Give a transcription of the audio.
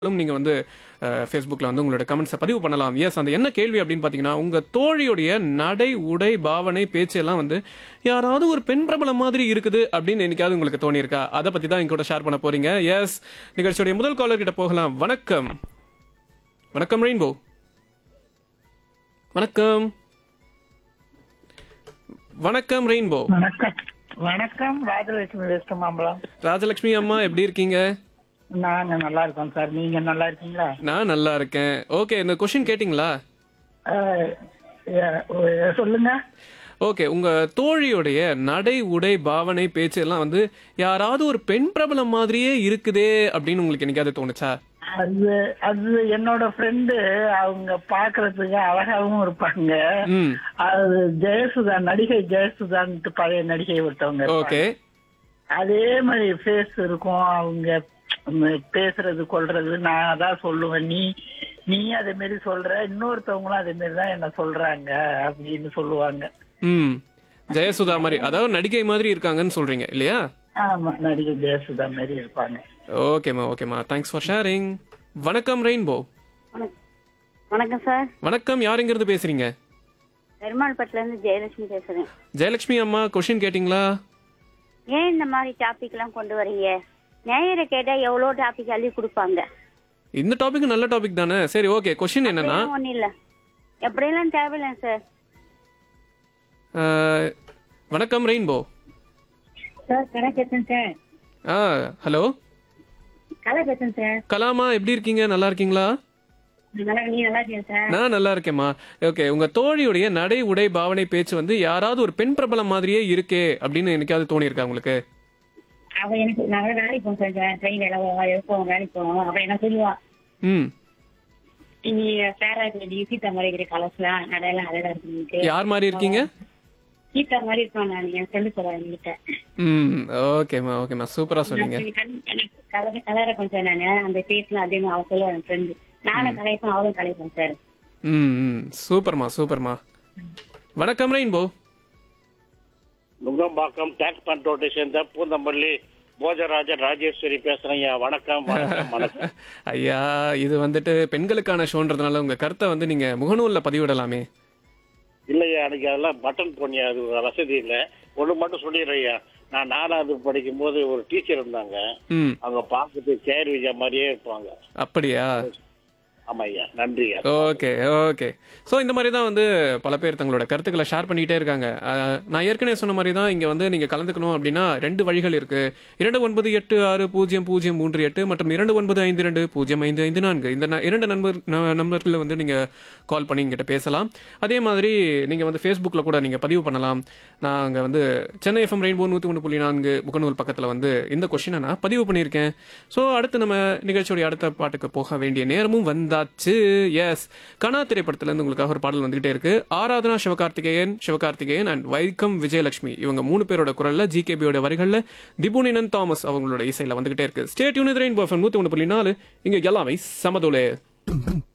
நீங்க வந்து ஃபேஸ்புக்கில் வந்து உங்களோட கமெண்ட்ஸை பதிவு பண்ணலாம். எஸ், அந்த என்ன கேள்வி அப்படின்னு பார்த்தீங்கன்னா, உங்கள் தோழியுடைய நடை, உடை, பாவனை, பேச்சு எல்லாம் வந்து யாராவது ஒரு பெண் பிரபலம் மாதிரி இருக்குது அப்படின்னு என்னைக்காவது உங்களுக்கு தோணியிருக்கா? அதை பற்றி தான் எங்க கூட ஷேர் பண்ண போறீங்க. எஸ், நிகழ்ச்சியுடைய முதல் காலர் கிட்ட போகலாம். வணக்கம். வணக்கம் ரெயின்போ. வணக்கம். வணக்கம் ரெயின்போ. வணக்கம். வணக்கம், ராஜலட்சுமி வெஸ்ட் மாம்பலம். ராஜலட்சுமி அம்மா எப்படி இருக்கீங்க? நாங்க நல்லா இருக்கோம் சார். நீங்க நல்லா இருக்கீங்களா? நான் நல்லா இருக்கேன். ஓகே, இந்த கொஸ்டின் கேட்டிங்களா? சொல்லுங்க. ஓகே, உங்க தோழியுடைய நடை, உடை, பாவனை, பேச்சு எல்லாம் வந்து யாராவது ஒரு பெண் பிரபலம் மாதிரியே இருக்குதே அப்படின்னு உங்களுக்கு என்னைக்காவது தோணுச்சா? அது அது என்னோட ஃப்ரெண்டு. அவங்க பாக்குறதுக்கு அழகாவும் இருப்பாங்க. ம். அது ஜெயசுதா, நடிகை ஜெயசுதான்ட்டு பழைய நடிகை ஒருத்தவங்க ஓகே. இருப்பாங்க. அதே மாதிரி ஃபேஸ் இருக்கும். அவங்க பேசுறது கொள்றது நான் அதான் சொல்லுவேன். நீ அதே மாதிரி சொல்ற, இன்னொருத்தவங்களும் அதே மாதிரி தான் என்ன சொல்றாங்க அப்படின்னு சொல்லுவாங்க. ம். ஜெயசுதா மாதிரி, அதாவது நடிகை மாதிரி இருக்காங்கன்னு சொல்றீங்க இல்லையா? ஆமா, நடிகை ஜெயசுதா மாதிரி இருப்பாங்க. ஓகேம்மா, ஓகேம்மா. Thanks for sharing. வணக்கம் ரெயின்போ. வணக்கம் சார். வணக்கம், யார் எங்கிருந்து பேசுறீங்க? பெருமாள்பட்டில இருந்து ஜெயலட்சுமி பேசுறேன். ஜெயலட்சுமி அம்மா, கொஸ்டின் கேட்டிங்களா? ஏன் இந்த மாதிரி டாபிக் எல்லாம் கொண்டு வரீங்க? நேயரை கேட்டா எவ்வளவு டாபிக் அள்ளி கொடுப்பாங்க. இந்த டாபிக் நல்ல டாபிக் தானே. சரி, ஓகே. கொஸ்டின் என்னன்னா, ஒன்னும் இல்ல, எப்படியெல்லாம் தேவையில்லை சார். வணக்கம் ரெயின்போ. சார் கடை பேசுறேன் சார். ஹலோ. கடை பேசுறேன் சார். கலாமா, எப்படி இருக்கீங்க? நல்லா இருக்கீங்களா? நீ நல்லா இருக்கீங்க சார்? நான் நல்லா இருக்கேம்மா. ஓகே, உங்க தோழியுடைய நடை, உடை, பாவனை, பேச்சு வந்து யாராவது ஒரு பெண் பிரபலம் மாதிரியே இருக்கே அப்படின்னு என்னைக்காவது தோணி இருக்கா உங்களுக்கு? அவ எனக்கு நாங்க வேலைக்கு போவோம் சார். ட்ரெயின் எழுப்போம், வேலைக்கு போவோம். அவ என்ன சொல்லுவா, ம். நீ பேரா சீதா மாதிரி இருக்கிற கலர்ஸ்லாம் நடையெல்லாம் அழகா இருக்கு. யார் மாதிரி இருக்கீங்க? சீதா மாதிரி இருப்பான். நான் என் சொல்லி சொல்றேன் என்கிட்ட. ம். ஓகேம்மா, ஓகேம்மா. சூப்பரா சொன்னீங்க. கலரை கொஞ்சம் நானு அந்த பேஸ்லாம் அதே அவ சொல்லுவா. என் ஃப்ரெண்டு நானும் கலைப்பேன், அவளும் கலைப்பேன் சார். ம். சூப்பர்மா, சூப்பர்மா. வணக்கம் ரெயின்போ. நுங்கம்பாக்கம் டேக்ஸ் கண்ட்ரோலை சேர்ந்த பூந்தமல்லி போஜராஜன் ராஜேஸ்வரி பேசுறேன். வணக்கம் வணக்கம் வணக்கம். ஐயா, இது வந்துட்டு பெண்களுக்கான ஷோன்றதுனால உங்க கருத்தை வந்து நீங்க முகநூல்ல பதிவிடலாமே. இல்லையா, எனக்கு அதெல்லாம் பட்டன் போனியா, அது வசதி இல்லை. ஒண்ணு மட்டும் சொல்லிடுறையா, நான் 4வது படிக்கும் போது ஒரு டீச்சர் இருந்தாங்க. ம். அவங்க பார்க்கறது கேர் விஜயா மாதிரியே இருப்பாங்க. அப்படியா? ஆமா ஐயா, நன்றி. Okay, okay. ஸோ இந்த மாதிரி தான் வந்து பல பேர் தங்களோட கருத்துக்களை ஷேர் பண்ணிக்கிட்டே இருக்காங்க. நான் ஏற்கனவே சொன்ன மாதிரி தான் இங்கே வந்து நீங்கள் கலந்துக்கணும் அப்படின்னா 2 வழிகள் இருக்கு. 29860038 மற்றும் 29520554. இந்த 2 நம்பர்களில் வந்து நீங்கள் கால் பண்ணி எங்கிட்ட பேசலாம். அதே மாதிரி நீங்கள் வந்து ஃபேஸ்புக்கில் கூட நீங்கள் பதிவு பண்ணலாம். நான் அங்கே வந்து சென்னை எஃப்எம் ரெயின்போ 101.4 முகநூல் பக்கத்தில் வந்து இந்த கொஸ்டினை நான் பதிவு பண்ணியிருக்கேன். ஸோ அடுத்து நம்ம நிகழ்ச்சியோடைய அடுத்த பாட்டுக்கு போக வேண்டிய நேரமும் வந்தாச்சு. எஸ், கனா திரைப்படத்திலிருந்து உங்களுக்காக ஒரு பாடல் வந்துகிட்டே இருக்கு. ஆராதனா சிவகார்த்திகேயன் அண்ட் வைக்கம் விஜயலட்சுமி இவங்க 3 பேரோட குரல்ல, ஜிகேபியோட வரிகள்ல, திபுனினன் தாமஸ் அவங்களோட இசையில வந்துகிட்டே இருக்கு. Stay tune with rainbow FM 101.4. இங்க எல்லாமே சமதோலே.